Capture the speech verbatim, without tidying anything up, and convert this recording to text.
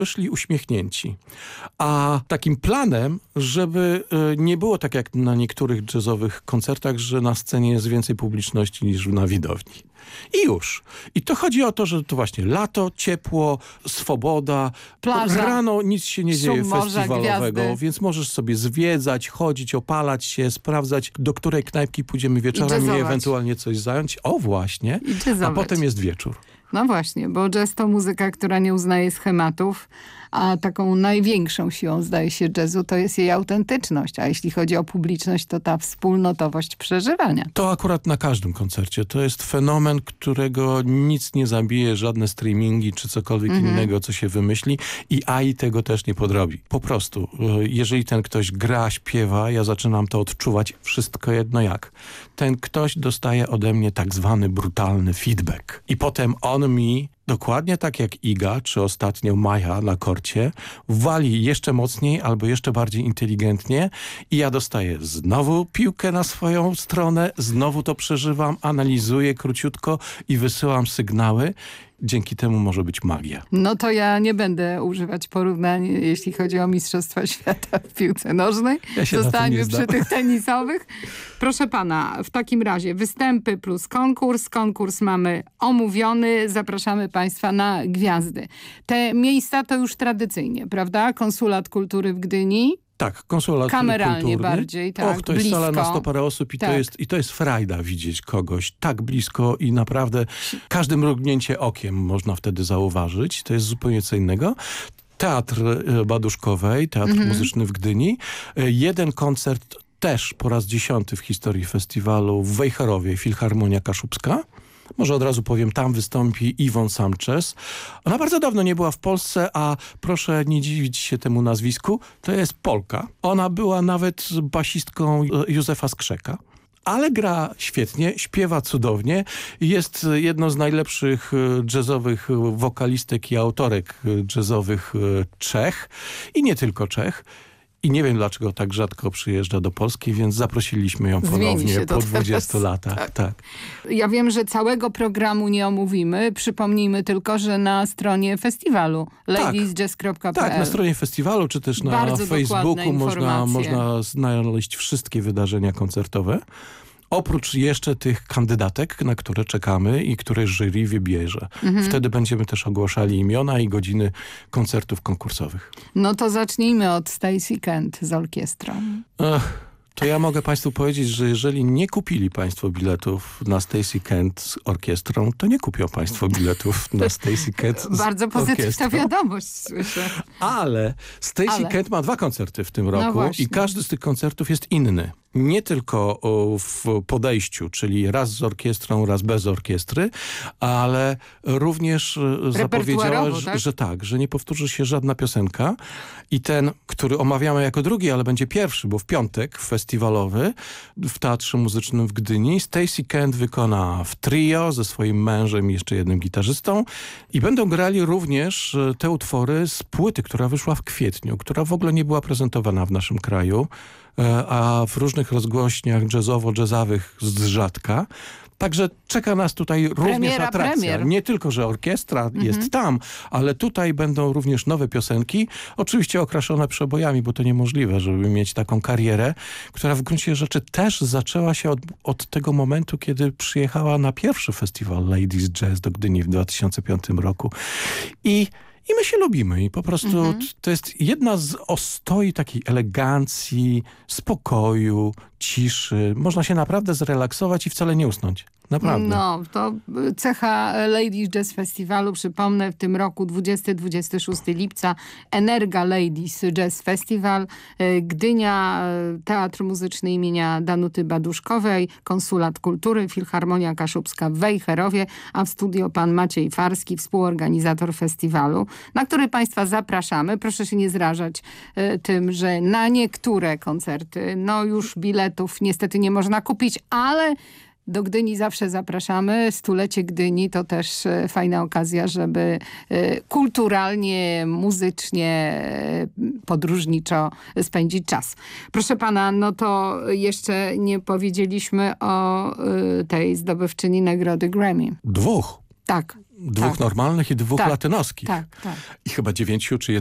szli uśmiechnięci. A takim planem, żeby nie było tak jak na niektórych jazzowych koncertach, że na scenie jest więcej publiczności niż na widowni. I już. I to chodzi o to, że to właśnie lato, ciepło, swoboda. Plaża. Rano nic się nie dzieje morza, festiwalowego, gwiazdy. więc możesz sobie zwiedzać, chodzić, opalać się, sprawdzać, do której knajpki pójdziemy wieczorem i, i ewentualnie coś zająć. O właśnie. I a potem jest wieczór. No właśnie, bo jazz to muzyka, która nie uznaje schematów, a taką największą siłą, zdaje się, jazzu to jest jej autentyczność. A jeśli chodzi o publiczność, to ta wspólnotowość przeżywania. To akurat na każdym koncercie. To jest fenomen, którego nic nie zabije, żadne streamingi czy cokolwiek mhm. innego, co się wymyśli. I A I tego też nie podrobi. Po prostu, jeżeli ten ktoś gra, śpiewa, ja zaczynam to odczuwać wszystko jedno jak. Ten ktoś dostaje ode mnie tak zwany brutalny feedback. I potem on mi dokładnie tak jak Iga, czy ostatnio Maja na korcie, wali jeszcze mocniej albo jeszcze bardziej inteligentnie i ja dostaję znowu piłkę na swoją stronę, znowu to przeżywam, analizuję króciutko i wysyłam sygnały. Dzięki temu może być magia. No to ja nie będę używać porównań, jeśli chodzi o Mistrzostwa Świata w piłce nożnej. Ja się Zostańmy przy tych tenisowych. Proszę pana, w takim razie występy plus konkurs. Konkurs mamy omówiony. Zapraszamy państwa na gwiazdy. Te miejsca to już tradycyjnie, prawda? Konsulat Kultury w Gdyni. Tak, konsulat kameralnie kulturny. bardziej, tak, Och, to jest blisko. sala na sto parę osób i, tak. to jest, i to jest frajda widzieć kogoś tak blisko i naprawdę każde mrugnięcie okiem można wtedy zauważyć. To jest zupełnie co innego. Teatr Baduszkowej, Teatr mhm. Muzyczny w Gdyni. Jeden koncert też po raz dziesiąty w historii festiwalu w Wejherowie, Filharmonia Kaszubska. Może od razu powiem, tam wystąpi Yvonne Sanchez. Ona bardzo dawno nie była w Polsce, a proszę nie dziwić się temu nazwisku, to jest Polka. Ona była nawet basistką Józefa Skrzeka. Ale gra świetnie, śpiewa cudownie. Jest jedną z najlepszych jazzowych wokalistek i autorek jazzowych Czech. I nie tylko Czech. I nie wiem, dlaczego tak rzadko przyjeżdża do Polski, więc zaprosiliśmy ją ponownie po dwudziestu latach. Tak. tak. Ja wiem, że całego programu nie omówimy. Przypomnijmy tylko, że na stronie festiwalu ladies jazz kropka p l. Tak, na stronie festiwalu, czy też na Bardzo Facebooku można, można znaleźć wszystkie wydarzenia koncertowe. Oprócz jeszcze tych kandydatek, na które czekamy i które jury wybierze. Mhm. Wtedy będziemy też ogłaszali imiona i godziny koncertów konkursowych. No to zacznijmy od Stacey Kent z orkiestrą. Ech. To ja mogę państwu powiedzieć, że jeżeli nie kupili państwo biletów na Stacey Kent z orkiestrą, to nie kupią państwo biletów na Stacey Kent z Bardzo pozytywna orkiestrą. wiadomość, słyszę. Ale Stacey Ale. Kent ma dwa koncerty w tym roku no i każdy z tych koncertów jest inny. Nie tylko w podejściu, czyli raz z orkiestrą, raz bez orkiestry, ale również zapowiedziała, że tak? że tak, że nie powtórzy się żadna piosenka i ten, który omawiamy jako drugi, ale będzie pierwszy, bo w piątek festiwalowy w Teatrze Muzycznym w Gdyni Stacey Kent wykona w trio ze swoim mężem i jeszcze jednym gitarzystą i będą grali również te utwory z płyty, która wyszła w kwietniu, która w ogóle nie była prezentowana w naszym kraju, a w różnych rozgłośniach jazzowo-jazzowych z rzadka. Także czeka nas tutaj również Premiera, atrakcja. premier. Nie tylko, że orkiestra mhm. jest tam, ale tutaj będą również nowe piosenki. Oczywiście okraszone przebojami, bo to niemożliwe, żeby mieć taką karierę, która w gruncie rzeczy też zaczęła się od, od tego momentu, kiedy przyjechała na pierwszy festiwal Ladies Jazz do Gdyni w dwa tysiące piątym roku. I I my się lubimy i po prostu mm-hmm. to jest jedna z ostoi takiej elegancji, spokoju, ciszy. Można się naprawdę zrelaksować i wcale nie usnąć. Naprawdę. No, to cecha Ladies Jazz Festiwalu, przypomnę, w tym roku dwudziestego do dwudziestego szóstego lipca Energa Ladies Jazz Festival, Gdynia, Teatr Muzyczny imienia Danuty Baduszkowej, Konsulat Kultury, Filharmonia Kaszubska w Wejherowie, a w studio pan Maciej Farski, współorganizator festiwalu, na który państwa zapraszamy. Proszę się nie zrażać y, tym, że na niektóre koncerty, no już biletów niestety nie można kupić, ale do Gdyni zawsze zapraszamy. Stulecie Gdyni to też fajna okazja, żeby kulturalnie, muzycznie, podróżniczo spędzić czas. Proszę pana, no to jeszcze nie powiedzieliśmy o tej zdobywczyni nagrody Grammy. Dwóch. Tak. Dwóch tak. normalnych i dwóch Tak. latynoskich. Tak, tak. I chyba dziewięciu czy